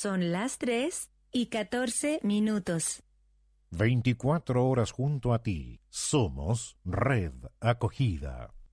Son las 3:14. 24 horas junto a ti. Somos Red Acogida.